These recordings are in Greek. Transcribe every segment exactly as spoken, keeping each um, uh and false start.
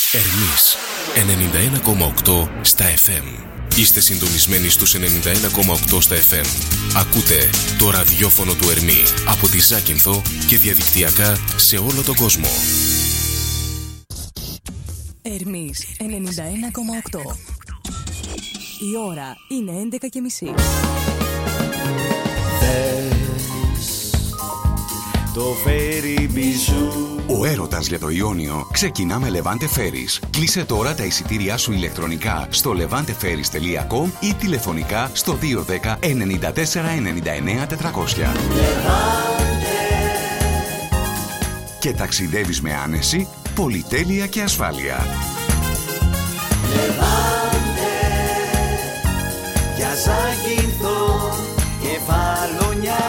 Ερμής ενενήντα ένα κόμμα οκτώ στα εφ εμ. Είστε συντονισμένοι στους ενενήντα ένα κόμμα οκτώ στα εφ εμ. Ακούτε το ραδιόφωνο του Ερμή από τη Ζάκυνθο και διαδικτυακά σε όλο τον κόσμο. Ερμής ενενήντα ένα κόμμα οκτώ. Η ώρα είναι έντεκα και μισή. Το Ferry Bijou. Ο έρωτας για το Ιόνιο ξεκινά με Levante Ferries. Κλείσε τώρα τα εισιτήριά σου ηλεκτρονικά στο levante ferries τελεία com ή τηλεφωνικά στο δύο ένα μηδέν εννιά τέσσερα εννιά εννιά τετρακόσια. Και ταξιδεύεις με άνεση, πολυτέλεια και ασφάλεια. Levante, για Ζάκυνθο και Βαλονιά.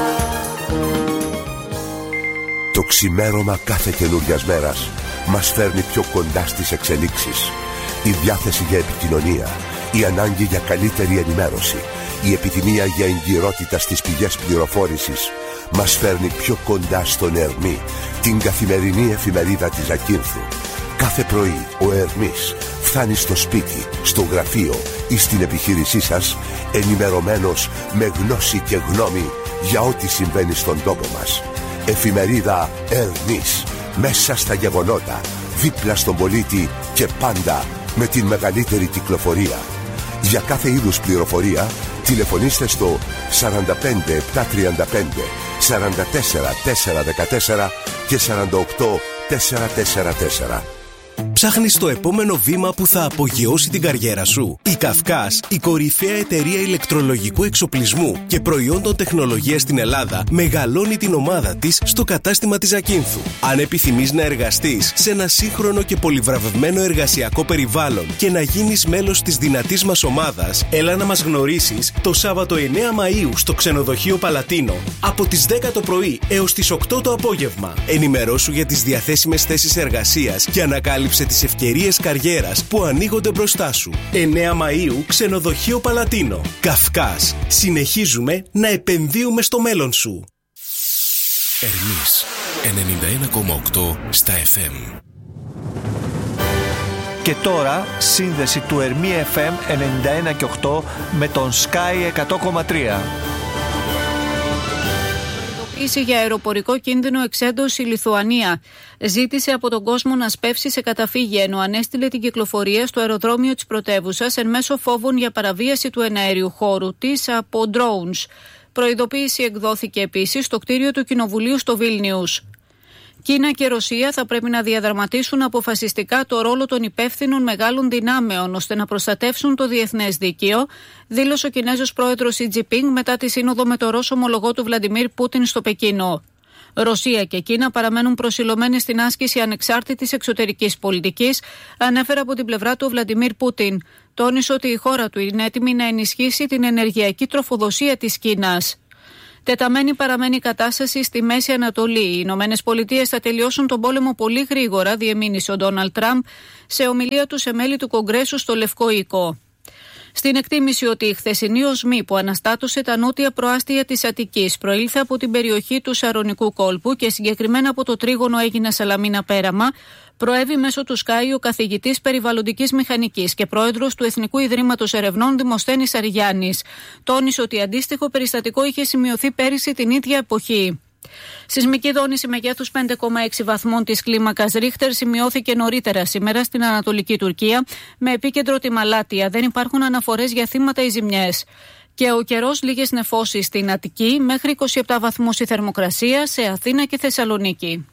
Το ξημέρωμα κάθε καινούριας μέρας μας φέρνει πιο κοντά στις εξελίξεις. Η διάθεση για επικοινωνία, η ανάγκη για καλύτερη ενημέρωση, η επιθυμία για εγκυρότητα στις πηγές πληροφόρησης μας φέρνει πιο κοντά στον Ερμή, την καθημερινή εφημερίδα της Ζακύνθου. Κάθε πρωί ο Ερμής φτάνει στο σπίτι, στο γραφείο ή στην επιχείρησή σας ενημερωμένος με γνώση και γνώμη για ό,τι συμβαίνει στον τόπο μας. Εφημερίδα Ερμής, μέσα στα γεγονότα, δίπλα στον πολίτη και πάντα με την μεγαλύτερη κυκλοφορία. Για κάθε είδους πληροφορία τηλεφωνήστε στο σαράντα πέντε επτακόσια τριάντα πέντε σαράντα τέσσερα τετρακόσια δεκατέσσερα και σαράντα οκτώ τετρακόσια σαράντα τέσσερα. Ψάχνεις το επόμενο βήμα που θα απογειώσει την καριέρα σου? Η Καυκάς, η κορυφαία εταιρεία ηλεκτρολογικού εξοπλισμού και προϊόντων τεχνολογίας στην Ελλάδα, μεγαλώνει την ομάδα της στο κατάστημα της Ζακύνθου. Αν επιθυμείς να εργαστείς σε ένα σύγχρονο και πολυβραβευμένο εργασιακό περιβάλλον και να γίνεις μέλος της δυνατής μας ομάδας, έλα να μας γνωρίσεις το Σάββατο εννέα Μαΐου στο ξενοδοχείο Παλατίνο από τις δέκα το πρωί έως τις οκτώ το απόγευμα. Ενημερώσου για τις διαθέσιμες θέσεις εργασίας και ανακάλυψε τις ευκαιρίες καριέρας που ανοίγονται μπροστά σου. εννέα Μαΐου, ξενοδοχείο Παλατίνο. Καυκάς. Συνεχίζουμε να επενδύουμε στο μέλλον σου. Ερμής ενενήντα ένα κόμμα οκτώ στα εφ εμ. Και τώρα σύνδεση του Ερμή εφ εμ ενενήντα ένα και οκτώ με τον Sky εκατό κόμμα τρία. Για αεροπορικό κίνδυνο εξέντωση η Λιθουανία. Ζήτησε από τον κόσμο να σπεύσει σε καταφύγια, ενώ ανέστειλε την κυκλοφορία στο αεροδρόμιο της πρωτεύουσας εν μέσω φόβων για παραβίαση του εναέριου χώρου της από drones. Προειδοποίηση εκδόθηκε επίσης στο κτίριο του Κοινοβουλίου στο Βίλνιους. Κίνα και Ρωσία θα πρέπει να διαδραματίσουν αποφασιστικά το ρόλο των υπεύθυνων μεγάλων δυνάμεων ώστε να προστατεύσουν το διεθνές δίκαιο, δήλωσε ο Κινέζος πρόεδρος Σι Τζινπίνγκ μετά τη σύνοδο με το Ρώσο ομολογό του Βλαντιμίρ Πούτιν στο Πεκίνο. Ρωσία και Κίνα παραμένουν προσιλωμένοι στην άσκηση ανεξάρτητης εξωτερικής πολιτικής, ανέφερε από την πλευρά του ο Βλαντιμίρ Πούτιν. Τόνισε ότι η χώρα του είναι έτοιμη να ενισχύσει την ενεργειακή τροφοδοσία της Κίνας. Τεταμένη παραμένει η κατάσταση στη Μέση Ανατολή. Οι Ηνωμένες Πολιτείες θα τελειώσουν τον πόλεμο πολύ γρήγορα, διεμήνυσε ο Ντόναλντ Τραμπ σε ομιλία του σε μέλη του Κογκρέσου στο Λευκό Οίκο. Στην εκτίμηση ότι η χθεσινή οσμή που αναστάτωσε τα νότια προάστια της Αττικής προήλθε από την περιοχή του Σαρονικού κόλπου και συγκεκριμένα από το τρίγωνο Αίγινα Σαλαμίνα Πέραμα, προέβη μέσω του Sky ο καθηγητής περιβαλλοντικής μηχανικής και πρόεδρος του Εθνικού Ιδρύματος Ερευνών Δημοσθένης Αριγιάννης. Τόνισε ότι αντίστοιχο περιστατικό είχε σημειωθεί πέρυσι την ίδια εποχή. Σεισμική δόνηση μεγέθους πέντε κόμμα έξι βαθμών της κλίμακας Ρίχτερ σημειώθηκε νωρίτερα σήμερα στην Ανατολική Τουρκία με επίκεντρο τη Μαλάτια. Δεν υπάρχουν αναφορές για θύματα ή ζημιές. Και ο καιρός, λίγες νεφώσεις στην Αττική, μέχρι είκοσι επτά βαθμούς η θερμοκρασία σε Αθήνα και Θεσσαλονίκη.